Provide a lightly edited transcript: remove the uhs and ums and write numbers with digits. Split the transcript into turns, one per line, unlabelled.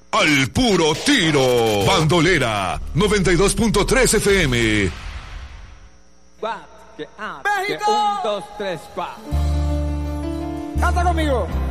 al puro tiro. Bandolera 92.3 FM.
¡México! 1, 2, 3, pa. Canta conmigo.